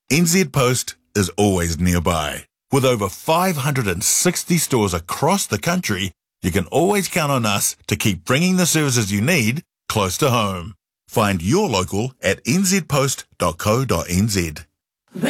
NZ Post is always nearby. With over 560 stores across the country, you can always count on us to keep bringing the services you need close to home. Find your local at nzpost.co.nz.